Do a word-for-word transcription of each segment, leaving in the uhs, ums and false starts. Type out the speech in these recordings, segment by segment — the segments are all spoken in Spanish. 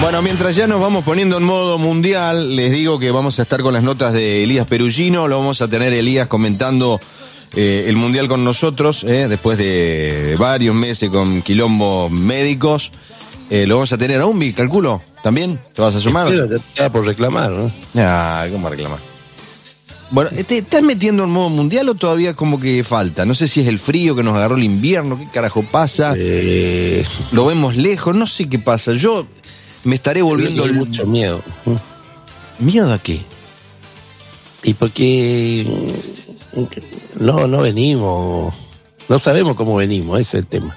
Bueno, mientras ya nos vamos poniendo en modo mundial, les digo que vamos a estar con las notas de Elías Perugino, lo vamos a tener Elías comentando eh, el mundial con nosotros, eh, después de varios meses con quilombos médicos. Eh, lo vamos a tener a Umbi, calculo, ¿también? ¿Te vas a sumar? Pero te estaba por reclamar, ¿no? Ah, ¿cómo reclamar? Bueno, ¿te estás metiendo en modo mundial o todavía como que falta? No sé si es el frío que nos agarró el invierno, qué carajo pasa. Eh... Lo vemos lejos, no sé qué pasa. Yo me estaré volviendo... Hay mucho miedo. ¿Miedo a qué? Y porque no, no venimos, no sabemos cómo venimos, ese es el tema.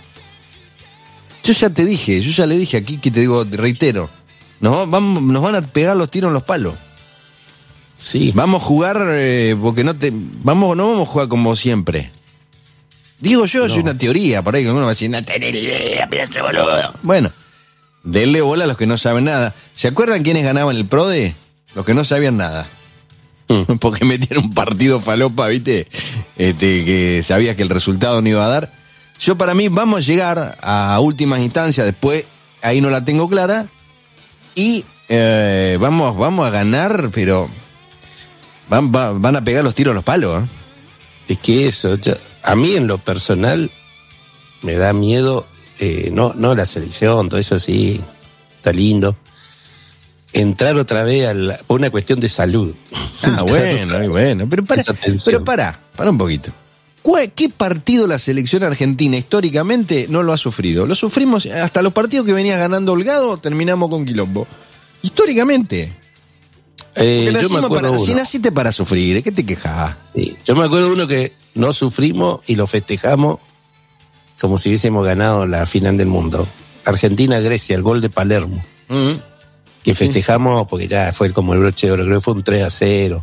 Yo ya te dije, yo ya le dije aquí que te digo, te reitero, nos, vamos, nos van a pegar los tiros en los palos. Sí. Vamos a jugar, eh, porque no te, vamos, no vamos a jugar como siempre. Digo yo, no. Es una teoría, por ahí que uno va a decir, no tenés idea, pedazo de boludo. Bueno, denle bola a los que no saben nada. ¿Se acuerdan quiénes ganaban el PRODE? Los que no sabían nada. Mm. Porque metían un partido falopa, ¿viste? Este, que sabías que el resultado no iba a dar. Yo para mí vamos a llegar a últimas instancias, después ahí no la tengo clara, y eh, vamos, vamos a ganar, pero van, van, van a pegar los tiros a los palos. ¿eh? Es que eso, yo, a mí en lo personal me da miedo, eh, no, no la selección, todo eso sí, está lindo, entrar otra vez a la, por una cuestión de salud. Ah, bueno, bueno, pero para, pero para, para un poquito. ¿Qué partido la selección argentina históricamente no lo ha sufrido? Lo sufrimos hasta los partidos que venía ganando Holgado, terminamos con quilombo. Históricamente. Eh, yo me acuerdo para, uno. Si naciste para sufrir, ¿de qué te quejas? Sí, yo me acuerdo uno que no sufrimos y lo festejamos como si hubiésemos ganado la final del mundo. Argentina-Grecia, el gol de Palermo. Mm-hmm. Que festejamos sí. Porque ya fue como el broche de oro, creo que fue un tres a cero.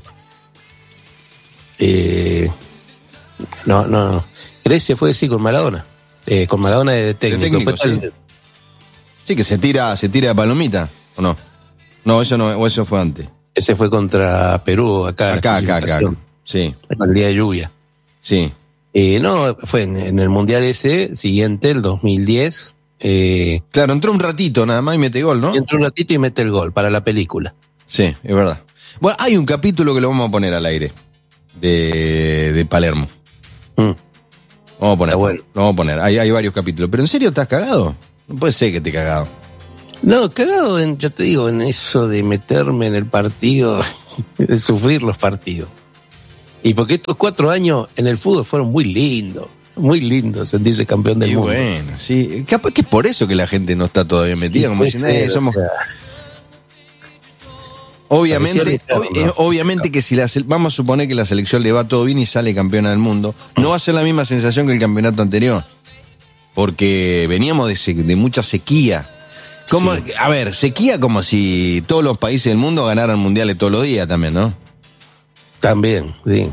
Eh... No, no, no. Grecia fue sí con Maradona. Eh, con Maradona de técnico. De técnico sí. El... sí, que se tira, se tira de palomita, ¿o no? No, eso no, o eso fue antes. Ese fue contra Perú, acá. Acá, acá, acá. Sí. El día de lluvia. Sí. Eh, no, fue en, en el Mundial ese, siguiente, el dos mil diez. Eh, claro, entró un ratito nada más y mete gol, ¿no? Entró un ratito y mete el gol para la película. Sí, es verdad. Bueno, hay un capítulo que lo vamos a poner al aire. De, de Palermo. Mm. Vamos a poner, bueno. Vamos a poner. Hay, hay varios capítulos. ¿Pero en serio estás cagado? No puede ser que esté cagado. No, cagado, en, ya te digo, en eso de meterme en el partido, de sufrir los partidos. Y porque estos cuatro años en el fútbol fueron muy lindos, muy lindos sentirse campeón del y mundo. Bueno, sí. Capaz que es por eso que la gente no está todavía metida. Sí, como dicen, eh, somos... O sea, Obviamente, ob, no. obviamente que si la, vamos a suponer que la selección le va todo bien y sale campeona del mundo, no va a ser la misma sensación que el campeonato anterior, porque veníamos de, de mucha sequía. Como, sí. A ver, sequía como si todos los países del mundo ganaran mundiales todos los días también, ¿no? También, sí.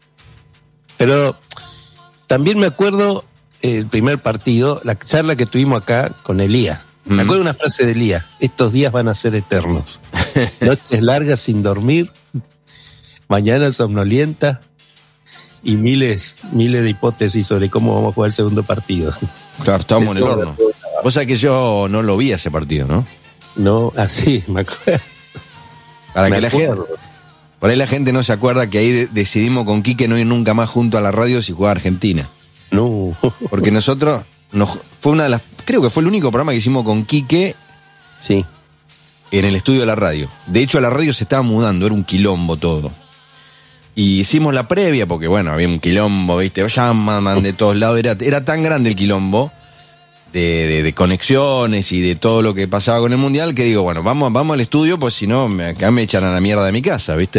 Pero también me acuerdo el primer partido, la charla que tuvimos acá con Elías. Me acuerdo una frase de Elías: estos días van a ser eternos. Noches largas sin dormir, mañanas somnolientas y miles, miles de hipótesis sobre cómo vamos a jugar el segundo partido. Claro, estamos en el horno. Vos sabés que yo no lo vi ese partido, ¿no? No, así, me acuerdo. Para me que acuerdo. La gente, por ahí la gente no se acuerda que ahí decidimos con Quique no ir nunca más junto a la radio si jugaba Argentina. No. Porque nosotros, nos, fue una de las, creo que fue el único programa que hicimos con Quique. Sí. En el estudio de la radio. De hecho, a la radio se estaba mudando, era un quilombo todo. Y hicimos la previa, porque bueno, había un quilombo, ¿viste? Llaman de todos lados. Era, era tan grande el quilombo de, de, de conexiones y de todo lo que pasaba con el Mundial, que digo, bueno, vamos, vamos al estudio, pues si no, acá me echan a la mierda de mi casa, ¿viste?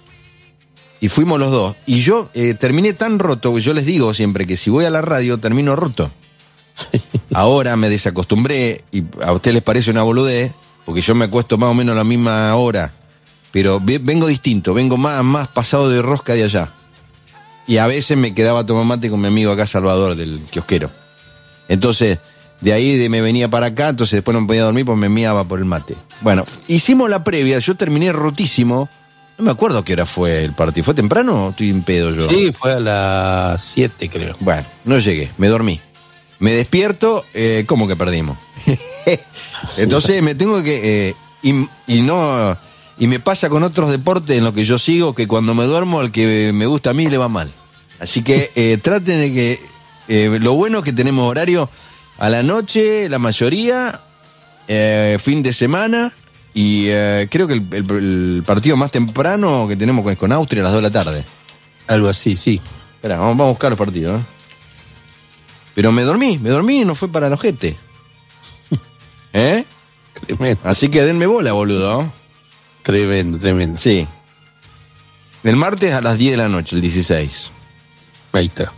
Y fuimos los dos. Y yo eh, terminé tan roto, que yo les digo siempre que si voy a la radio, termino roto. Ahora me desacostumbré, y a ustedes les parece una boludez, porque yo me acuesto más o menos a la misma hora, pero vengo distinto, vengo más, más pasado de rosca de allá. Y a veces me quedaba a tomar mate con mi amigo acá, Salvador, del kiosquero. Entonces, de ahí de me venía para acá, entonces después no me podía dormir, pues me miaba por el mate. Bueno, hicimos la previa, yo terminé rotísimo. No me acuerdo a qué hora fue el partido. ¿Fue temprano o estoy en pedo yo? Sí, fue a las siete, creo. Bueno, no llegué, me dormí. Me despierto, eh, ¿cómo que perdimos? Entonces me tengo que... Eh, y, y no y me pasa con otros deportes en los que yo sigo que cuando me duermo al que me gusta a mí le va mal. Así que eh, traten de que eh, lo bueno es que tenemos horario a la noche, la mayoría, eh, fin de semana, y eh, creo que el, el, el partido más temprano que tenemos es con Austria a las dos de la tarde. Algo así, sí. Espera, vamos, vamos a buscar los partidos, ¿eh? Pero me dormí, me dormí y no fue para el ojete. ¿Eh? Tremendo. Así que denme bola, boludo. Tremendo, tremendo. Sí. El martes a las diez de la noche, el dieciséis. Ahí está.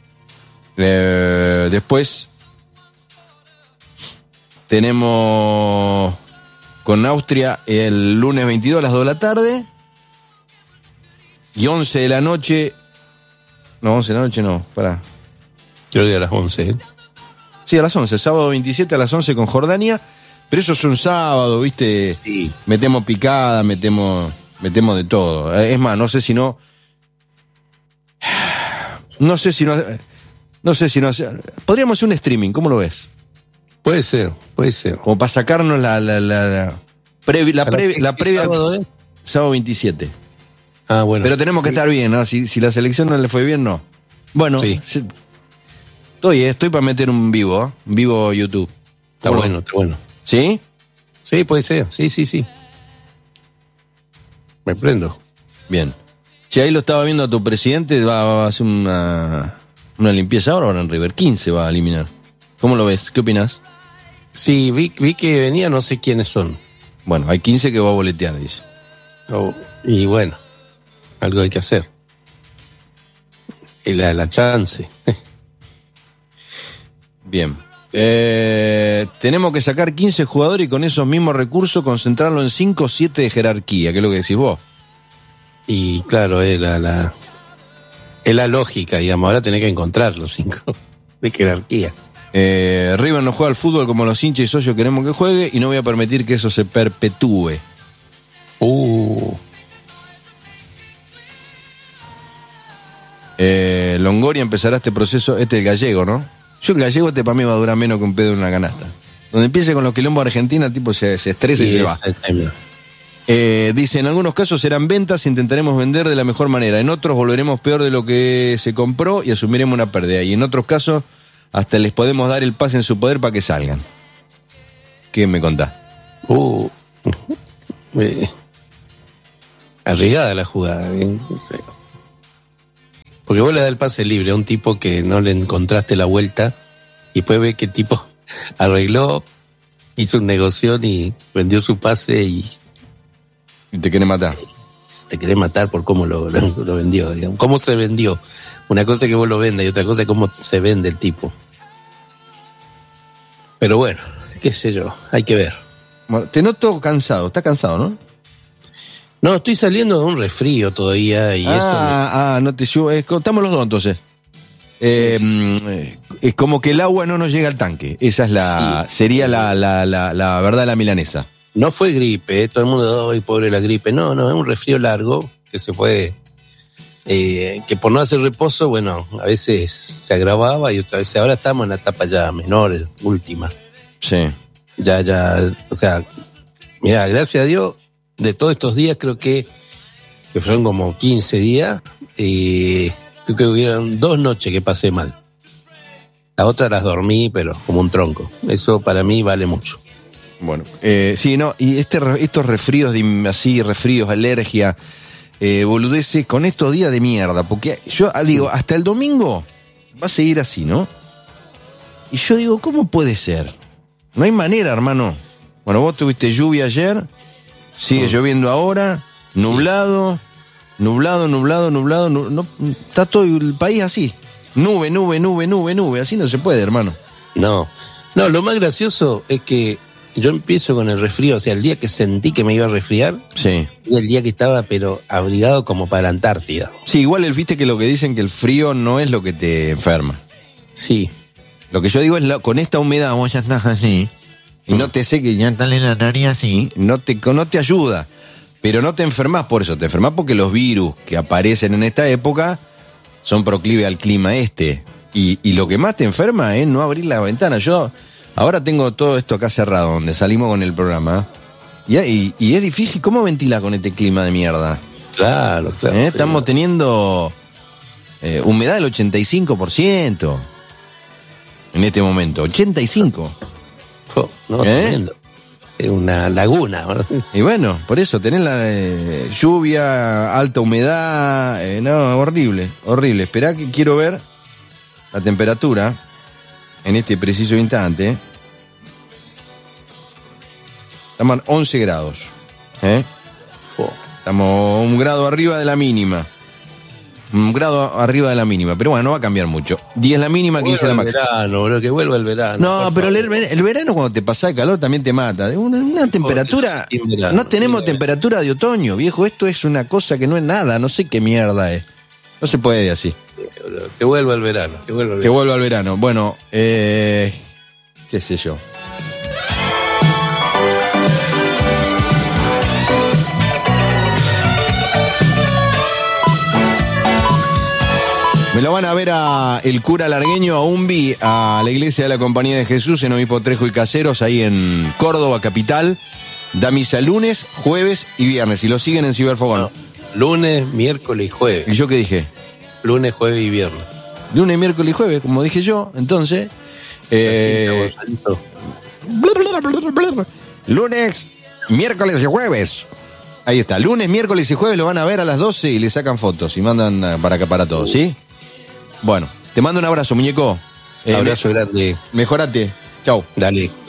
Eh, después tenemos con Austria el lunes veintidós a las dos de la tarde. Y once de la noche. No, once de la noche no, pará. Creo que a las once, ¿eh? Sí, a las once, sábado veintisiete a las once con Jordania. Pero eso es un sábado, ¿viste? Sí. Metemos picada, metemos, metemos de todo. Es más, no sé si no. No sé si no. No sé si no. Podríamos hacer un streaming, ¿cómo lo ves? Puede ser, puede ser. Como para sacarnos la, la, la, la, previ, la, previ, la previa. ¿Sábado, eh? Sábado veintisiete. Ah, bueno. Pero tenemos que sí. estar bien, ¿no? Si, si la selección no le fue bien, no. Bueno, Sí. se, estoy, eh, estoy para meter un vivo, ¿eh? Un vivo YouTube. Está ¿Cómo? bueno, está bueno. ¿Sí? Sí, puede ser. Sí, sí, sí. Me prendo. Bien. Si ahí lo estaba viendo a tu presidente, va, va a hacer una, una limpieza ahora, ahora en River quince va a eliminar. ¿Cómo lo ves? ¿Qué opinas? Sí, vi, vi que venía, no sé quiénes son. Bueno, hay quince que va a boletear, dice. Oh, y bueno, algo hay que hacer. Y la, la chance. Bien. Eh, tenemos que sacar quince jugadores y con esos mismos recursos concentrarlo en cinco o siete de jerarquía, que es lo que decís vos. Y claro, es la, la, es la lógica, digamos. Ahora tenés que encontrar los cinco de jerarquía. Eh, River no juega al fútbol como los hinchas y socios queremos que juegue y no voy a permitir que eso se perpetúe. Uh. Eh, Longoria empezará este proceso, este es el gallego, ¿no? Yo el gallego este para mí va a durar menos que un pedo en una canasta. Donde empiece con los quilombos de Argentina, el tipo se, se estresa Sí, y se va. Eh, dice, en algunos casos serán ventas, intentaremos vender de la mejor manera. En otros volveremos peor de lo que se compró y asumiremos una pérdida. Y en otros casos hasta les podemos dar el pase en su poder para que salgan. ¿Qué me contás? Uh. Eh. Arriesgada la jugada. ¿eh? No sé. Porque vos le das el pase libre a un tipo que no le encontraste la vuelta y después ves que el tipo arregló, hizo un negocio y vendió su pase y Y te quieren matar. te querés matar por cómo lo, lo, lo vendió, digamos. Cómo se vendió. Una cosa es que vos lo vendas y otra cosa es cómo se vende el tipo. Pero bueno, qué sé yo, hay que ver. Bueno, te noto cansado, estás cansado, ¿no? No, estoy saliendo de un resfrío todavía y ah, eso... Ah, no te llevo, eh, estamos los dos entonces. Eh, eh, es como que el agua no nos llega al tanque. Esa es la, Sí. sería la, la, la, la verdad de la milanesa. No fue gripe, ¿eh? Todo el mundo, ay, pobre la gripe. No, no, es un resfrío largo que se fue... Eh, que por no hacer reposo, bueno, a veces se agravaba y otra vez... Ahora estamos en la etapa ya menor, última. Sí. Ya, ya, o sea... Mira, gracias a Dios, de todos estos días creo que... Que fueron como quince días y... Creo que hubieron dos noches que pasé mal. La otra las dormí, pero como un tronco. Eso para mí vale mucho. Bueno, eh, sí, no, y este, estos resfríos, de, así, resfríos, alergia, eh, boludeces, con estos días de mierda, porque yo digo, hasta el domingo va a seguir así, ¿no? Y yo digo, ¿cómo puede ser? No hay manera, hermano. Bueno, vos tuviste lluvia ayer, sigue Mm. lloviendo ahora, nublado, nublado, nublado, nublado, nu- no, está todo el país así. Nube, nube, nube, nube, nube, así no se puede, hermano. No, no, lo más gracioso es que yo empiezo con el resfrío, o sea, el día que sentí que me iba a resfriar, Sí. y el día que estaba, pero abrigado como para la Antártida. Sí, igual el viste que lo que dicen que el frío no es lo que te enferma. Sí, Lo que yo digo es la- con esta humedad vos ya estás así y no te sé que ya están en la nariz así, no te, no te ayuda, pero no te enfermas por eso, te enfermas porque los virus que aparecen en esta época son proclives al clima este y, y lo que más te enferma es no abrir la ventana. Yo ahora tengo todo esto acá cerrado donde salimos con el programa Y, y, y es difícil, ¿cómo ventila con este clima de mierda? Claro, claro. ¿Eh? Sí, Estamos teniendo eh, humedad del ochenta y cinco por ciento en este momento. ochenta y cinco. Oh, no, ¿Eh? tremendo. Es una laguna, ¿verdad? Y bueno, por eso, tenés la eh, lluvia, alta humedad, eh, no, horrible, horrible. Esperá que quiero ver la temperatura en este preciso instante. Estamos a once grados. ¿eh? Oh. Estamos un grado arriba de la mínima. Un grado arriba de la mínima. Pero bueno, no va a cambiar mucho. diez la mínima, quince la máxima. Verano, bro, que vuelva el verano. No, pero el, el verano cuando te pasa el calor también te mata. Una, una temperatura... Verano, no tenemos sí, temperatura de otoño, viejo. Esto es una cosa que no es nada. No sé qué mierda es. No se puede así. Que vuelva el verano. Que vuelva el Que verano. vuelva al verano. Bueno, eh, qué sé yo. Me lo van a ver a el cura largueño, a Umbi, a la iglesia de la Compañía de Jesús en Obispo Trejo y Caseros, ahí en Córdoba, capital. Da misa lunes, jueves y viernes. Y lo siguen en Ciberfogón. No, lunes, miércoles y jueves. ¿Y yo qué dije? Lunes, jueves y viernes. Lunes, miércoles y jueves, como dije yo. Entonces, eh, lunes, miércoles y jueves. Ahí está, lunes, miércoles y jueves lo van a ver a las doce y le sacan fotos y mandan para acá para todos, ¿sí? Bueno, te mando un abrazo, muñeco. Eh, abrazo me, grande. Mejorate. Chau. Dale.